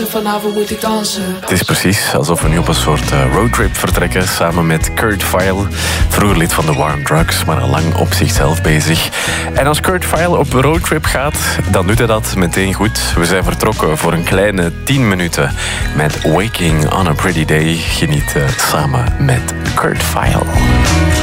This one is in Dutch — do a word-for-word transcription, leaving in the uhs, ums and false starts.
Vanavond moet ik dansen. Het is precies alsof we nu op een soort uh, roadtrip vertrekken samen met Kurt Vile. Vroeger lid van de War on Drugs, maar al lang op zichzelf bezig. En als Kurt Vile op roadtrip gaat, dan doet hij dat meteen goed. We zijn vertrokken voor een kleine tien minuten met Waking on a Pretty Day. Geniet uh, samen met Kurt Vile.